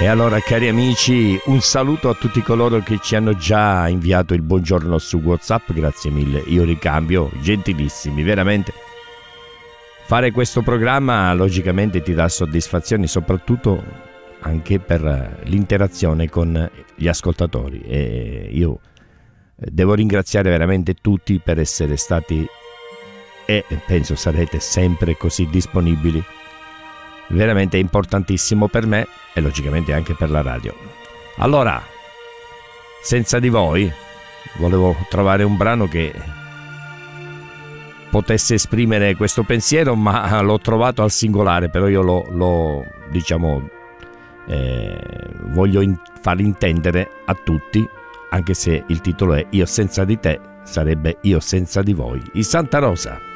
E allora, cari amici, un saluto a tutti coloro che ci hanno già inviato il buongiorno su WhatsApp, grazie mille, io ricambio, gentilissimi, veramente. Fare questo programma logicamente ti dà soddisfazioni, soprattutto anche per l'interazione con gli ascoltatori, e io devo ringraziare veramente tutti per essere stati, e penso sarete sempre così disponibili. Veramente importantissimo per me e logicamente anche per la radio. Allora, senza di voi, volevo trovare un brano che potesse esprimere questo pensiero, ma l'ho trovato al singolare, però io lo diciamo, voglio far intendere a tutti, anche se il titolo è Io senza di te, sarebbe Io senza di voi, i Santa Rosa.